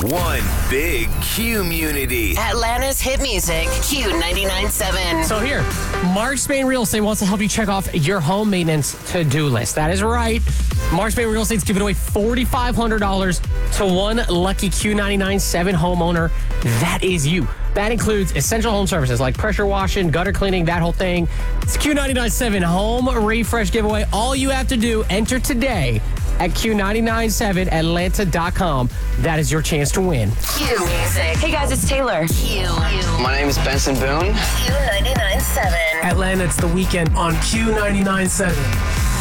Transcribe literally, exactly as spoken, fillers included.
One big Q-munity. Atlanta's hit music, Q ninety-nine point seven. So here, Mark Spain Real Estate wants to help you check off your home maintenance to-do list. That is right. Mark Spain Real Estate's giving away four thousand five hundred dollars to one lucky Q ninety-nine point seven homeowner. That is you. That includes essential home services like pressure washing, gutter cleaning, that whole thing. It's Q ninety-nine point seven home refresh giveaway. All you have to do, enter today at Q nine nine seven atlanta dot com. That is your chance to win. Q music. Hey guys, it's Taylor. Q. My name is Benson Boone. Q ninety-nine point seven. Atlanta, it's the weekend on Q ninety-nine point seven.